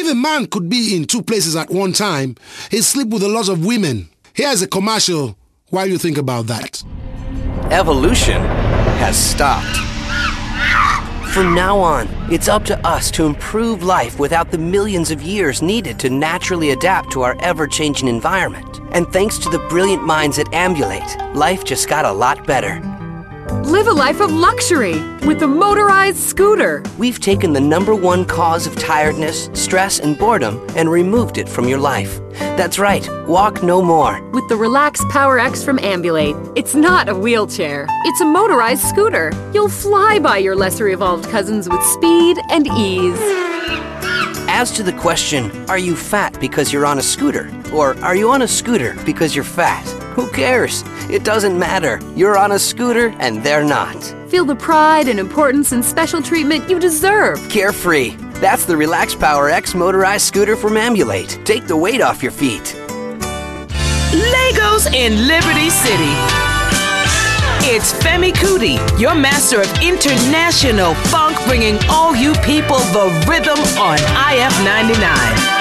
If a man could be in two places at one time, he'd sleep with a lot of women. Here's a commercial while you think about that. Evolution has stopped. From now on, it's up to us to improve life without the millions of years needed to naturally adapt to our ever-changing environment. And thanks to the brilliant minds at Ambulate, life just got a lot better. Live a life of luxury with the motorized scooter. We've taken the #1 cause of tiredness, stress, and boredom and removed it from your life. That's right, walk no more. With the Relax Power X from Ambulate, it's not a wheelchair, it's a motorized scooter. You'll fly by your lesser evolved cousins with speed and ease. As to the question, are you fat because you're on a scooter? Or are you on a scooter because you're fat? Who cares? It doesn't matter. You're on a scooter and they're not. Feel the pride and importance and special treatment you deserve. Carefree. That's the Relax Power X motorized scooter from Ambulate. Take the weight off your feet. Legos in Liberty City. It's Femi Kuti, your master of international funk, bringing all you people the rhythm on IF 99.